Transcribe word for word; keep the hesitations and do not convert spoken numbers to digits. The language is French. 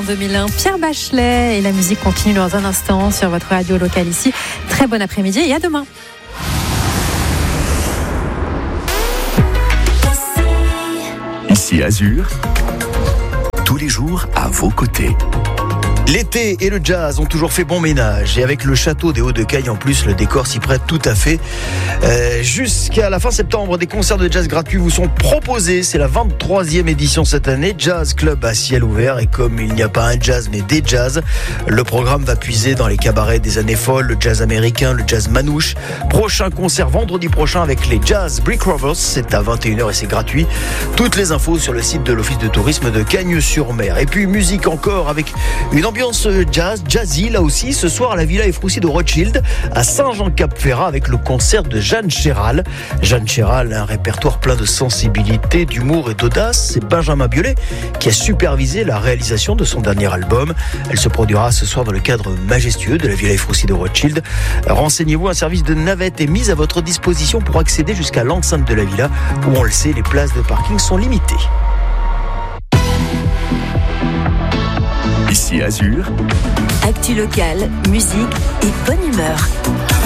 deux mille un, Pierre Bachelet, et la musique continue dans un instant sur votre radio locale ici. Très bon après-midi et à demain. Ici Azur, tous les jours à vos côtés. L'été et le jazz ont toujours fait bon ménage, et avec le château des Hauts-de-Caille en plus, le décor s'y prête tout à fait. Euh, jusqu'à la fin septembre, des concerts de jazz gratuits vous sont proposés. C'est la vingt-troisième édition cette année, Jazz Club à ciel ouvert. Et comme il n'y a pas un jazz mais des jazz, le programme va puiser dans les cabarets des années folles, le jazz américain, le jazz manouche. Prochain concert vendredi prochain avec les Jazz Brick Rovers, c'est à vingt et une heures et c'est gratuit. Toutes les infos sur le site de l'Office de tourisme de Cagnes-sur-Mer. Et puis musique encore avec une ambiance jazz, jazzy là aussi, ce soir à la Villa Efroussi de Rothschild à Saint-Jean-Cap-Ferrat avec le concert de Jeanne Chéral. Jeanne Chéral a un répertoire plein de sensibilité, d'humour et d'audace. C'est Benjamin Biolay qui a supervisé la réalisation de son dernier album. Elle se produira ce soir dans le cadre majestueux de la Villa Efroussi de Rothschild. Renseignez-vous, un service de navette est mis à votre disposition pour accéder jusqu'à l'enceinte de la villa où, on le sait, les places de parking sont limitées. Ici Azur, actu locale, musique et bonne humeur.